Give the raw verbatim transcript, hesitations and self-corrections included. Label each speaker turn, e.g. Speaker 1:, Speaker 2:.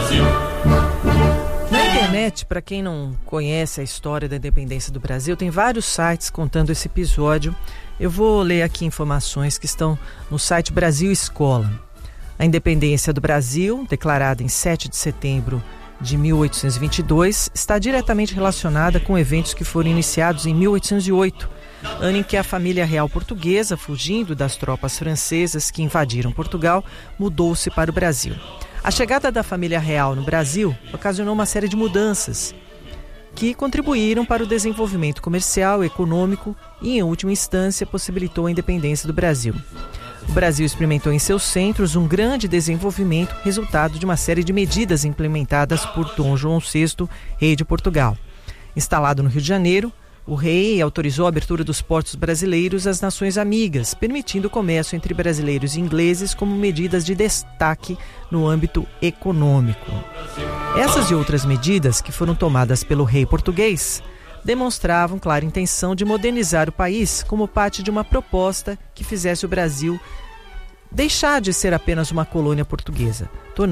Speaker 1: Na internet, para quem não conhece a história da independência do Brasil, tem vários sites contando esse episódio. Eu vou ler aqui informações que estão no site Brasil Escola. A independência do Brasil, declarada em sete de setembro de mil oitocentos e vinte e dois, está diretamente relacionada com eventos que foram iniciados em mil oitocentos e oito, ano em que a família real portuguesa, fugindo das tropas francesas que invadiram Portugal, mudou-se para o Brasil. A chegada da família real no Brasil ocasionou uma série de mudanças que contribuíram para o desenvolvimento comercial, econômico e, em última instância, possibilitou a independência do Brasil. O Brasil experimentou em seus centros um grande desenvolvimento, resultado de uma série de medidas implementadas por Dom João sexto, rei de Portugal. Instalado no Rio de Janeiro, o rei autorizou a abertura dos portos brasileiros às nações amigas, permitindo o comércio entre brasileiros e ingleses como medidas de destaque no âmbito econômico. Essas e outras medidas, que foram tomadas pelo rei português, demonstravam clara intenção de modernizar o país como parte de uma proposta que fizesse o Brasil deixar de ser apenas uma colônia portuguesa,